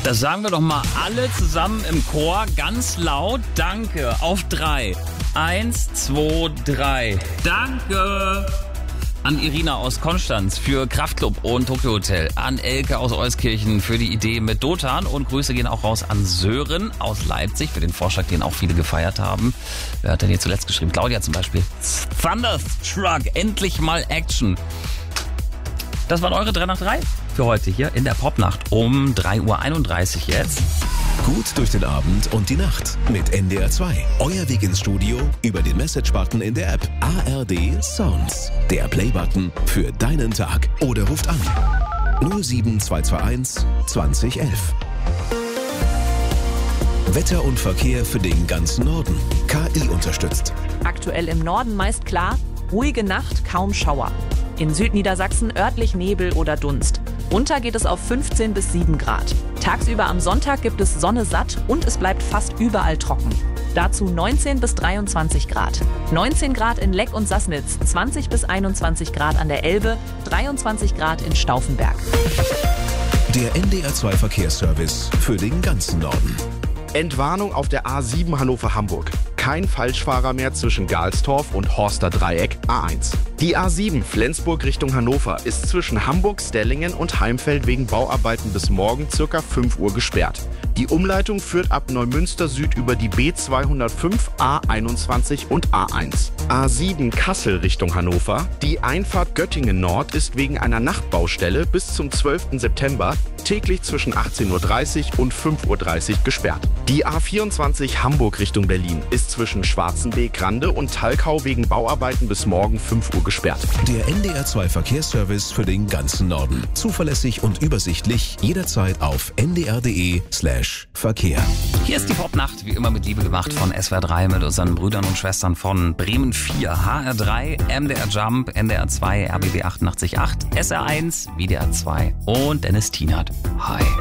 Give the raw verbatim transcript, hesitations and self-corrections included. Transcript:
Das sagen wir doch mal alle zusammen im Chor, ganz laut. Danke. Auf drei. Eins, zwei, drei. Danke. An Irina aus Konstanz für Kraftklub und Tokyo Hotel. An Elke aus Euskirchen für die Idee mit Dotan. Und Grüße gehen auch raus an Sören aus Leipzig für den Vorschlag, den auch viele gefeiert haben. Wer hat denn hier zuletzt geschrieben? Claudia zum Beispiel. Thunderstruck, endlich mal Action. Das waren eure drei nach drei für heute hier in der Popnacht um drei Uhr einunddreißig jetzt. Gut durch den Abend und die Nacht mit N D R zwei. Euer Weg ins Studio über den Message-Button in der App A R D Sounds. Der Play-Button für deinen Tag. Oder ruft an null sieben zwei zwei eins zwanzig elf. Wetter und Verkehr für den ganzen Norden. K I unterstützt. Aktuell im Norden meist klar, ruhige Nacht, kaum Schauer. In Südniedersachsen örtlich Nebel oder Dunst. Runter geht es auf fünfzehn bis sieben Grad. Tagsüber am Sonntag gibt es Sonne satt und es bleibt fast überall trocken. Dazu neunzehn bis dreiundzwanzig Grad. neunzehn Grad in Leck und Sassnitz, zwanzig bis einundzwanzig Grad an der Elbe, dreiundzwanzig Grad in Stauffenberg. Der N D R zwei Verkehrsservice für den ganzen Norden. Entwarnung auf der A sieben Hannover-Hamburg. Kein Falschfahrer mehr zwischen Galstorf und Horster Dreieck A eins. Die A sieben Flensburg Richtung Hannover ist zwischen Hamburg, Stellingen und Heimfeld wegen Bauarbeiten bis morgen ca. fünf Uhr gesperrt. Die Umleitung führt ab Neumünster Süd über die B zweihundertfünf, A einundzwanzig und A eins. A sieben Kassel Richtung Hannover. Die Einfahrt Göttingen Nord ist wegen einer Nachtbaustelle bis zum zwölften September täglich zwischen achtzehn Uhr dreißig und fünf Uhr dreißig gesperrt. Die A vierundzwanzig Hamburg Richtung Berlin ist zwischen Schwarzenbeek, Grande und Talkau wegen Bauarbeiten bis morgen fünf Uhr gesperrt. Der N D R zwei Verkehrsservice für den ganzen Norden. Zuverlässig und übersichtlich jederzeit auf n d r punkt d e slash Verkehr. Hier ist die Popnacht, wie immer mit Liebe gemacht von S W R drei mit unseren Brüdern und Schwestern von Bremen vier, H R drei, M D R Jump, N D R zwei, R B B achtundachtzig Komma acht, S R eins, W D R zwei und Dennis Tienert. Hi.